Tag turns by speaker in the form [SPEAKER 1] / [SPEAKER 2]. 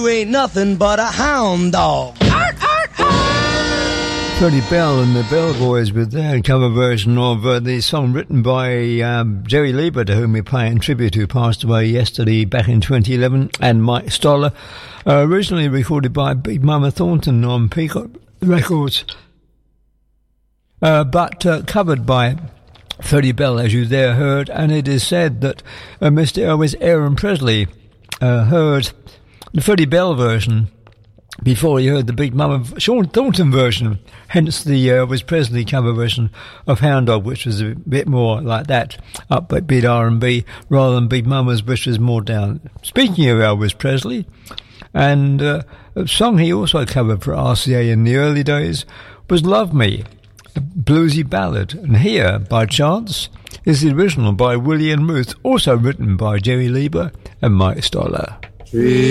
[SPEAKER 1] You ain't nothing but a hound dog.
[SPEAKER 2] Freddie Bell and the Bell Boys with their cover version of the song written by Jerry Lieber, to whom we're paying tribute, who passed away yesterday back in 2011, and Mike Stoller, originally recorded by Big Mama Thornton on Peacock Records, but covered by Freddie Bell, as you there heard. And it is said that Mr. Elvis Aaron Presley heard the Freddie Bell version before he heard the Big Mama Sean Thornton version, hence the Elvis Presley cover version of Hound Dog, which was a bit more like that, upbeat R&B, rather than Big Mama's, which was more down. Speaking of Elvis Presley, and a song he also covered for RCA in the early days was Love Me, a bluesy ballad, and here, by chance, is the original by Willie and Ruth, also written by Jerry Lieber and Mike Stoller.